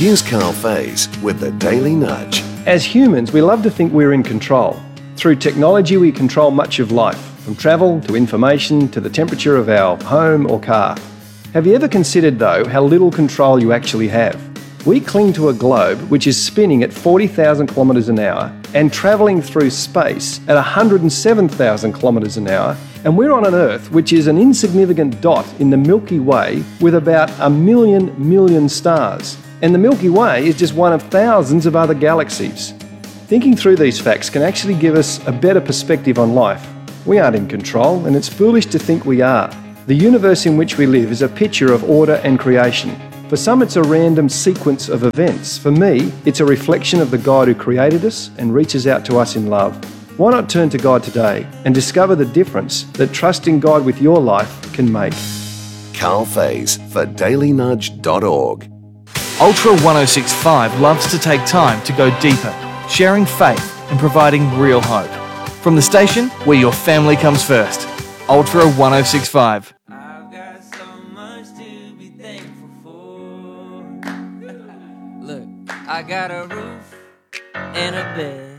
Here's Carl Faze with the Daily Nudge. As humans, we love to think we're in control. Through technology, we control much of life, from travel to information to the temperature of our home or car. Have you ever considered, though, how little control you actually have? We cling to a globe which is spinning at 40,000 kilometres an hour and travelling through space at 107,000 kilometres an hour, and we're on an Earth which is an insignificant dot in the Milky Way with about 1 million stars. And the Milky Way is just one of thousands of other galaxies. Thinking through these facts can actually give us a better perspective on life. We aren't in control, and it's foolish to think we are. The universe in which we live is a picture of order and creation. For some, it's a random sequence of events. For me, it's a reflection of the God who created us and reaches out to us in love. Why not turn to God today and discover the difference that trusting God with your life can make? Carl Faze for dailynudge.org. Ultra 1065 loves to take time to go deeper, sharing faith and providing real hope. From the station where your family comes first, Ultra 1065. I've got so much to be thankful for. Look, I got a roof and a bed.